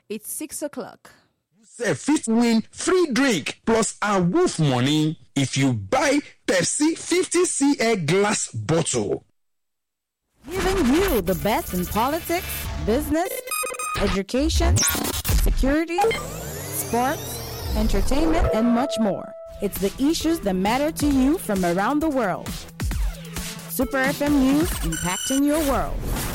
It's 6 o'clock. Say fit win free drink plus a wolf money if you buy Pepsi 50cl glass bottle. Giving you the best in politics, business, education, security, sports, entertainment, and much more. It's the issues that matter to you from around the world. Super FM News, impacting your world.